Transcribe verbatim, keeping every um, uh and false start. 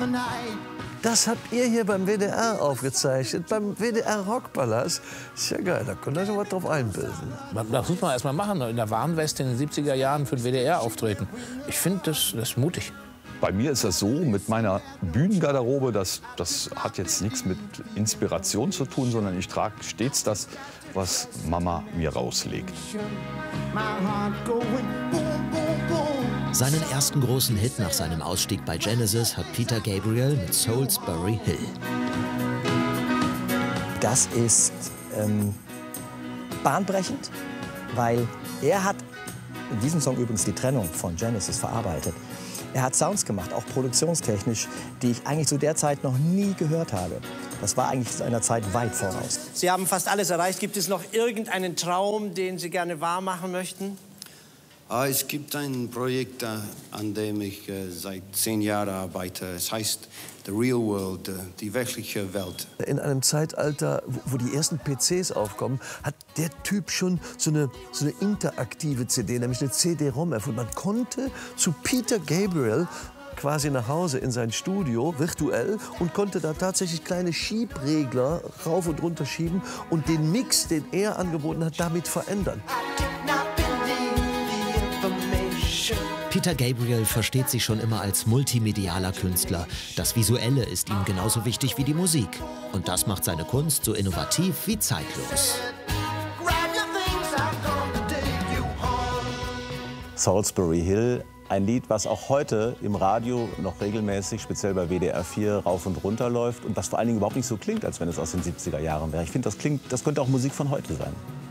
Das habt ihr hier beim W D R aufgezeichnet, beim W D R Rockpalast. Ist ja geil, da könnt ihr schon was drauf einbilden. Das muss man erst mal machen, in der Warnweste in den siebziger Jahren für den W D R auftreten. Ich finde, das, das ist mutig. Bei mir ist das so, mit meiner Bühnengarderobe, das, das hat jetzt nichts mit Inspiration zu tun, sondern ich trage stets das, was Mama mir rauslegt. Seinen ersten großen Hit nach seinem Ausstieg bei Genesis hat Peter Gabriel mit Salisbury Hill. Das ist ähm, bahnbrechend, weil er hat in diesem Song übrigens die Trennung von Genesis verarbeitet. Er hat Sounds gemacht, auch produktionstechnisch, die ich eigentlich zu der Zeit noch nie gehört habe. Das war eigentlich seiner Zeit weit voraus. Sie haben fast alles erreicht. Gibt es noch irgendeinen Traum, den Sie gerne wahr machen möchten? Ah, es gibt ein Projekt, äh, an dem ich äh, seit zehn Jahren arbeite. Es heißt The Real World, äh, die wirkliche Welt. In einem Zeitalter, wo, wo die ersten P Cs aufkommen, hat der Typ schon so eine, so eine interaktive C D, nämlich eine C D-ROM erfunden. Man konnte zu Peter Gabriel quasi nach Hause in sein Studio, virtuell, und konnte da tatsächlich kleine Schiebregler rauf und runter schieben und den Mix, den er angeboten hat, damit verändern. Peter Gabriel versteht sich schon immer als multimedialer Künstler. Das Visuelle ist ihm genauso wichtig wie die Musik. Und das macht seine Kunst so innovativ wie zeitlos. Salisbury Hill, ein Lied, was auch heute im Radio noch regelmäßig, speziell bei W D R vier, rauf und runter läuft und was vor allen Dingen überhaupt nicht so klingt, als wenn es aus den siebziger Jahren wäre. Ich finde, das klingt, das könnte auch Musik von heute sein.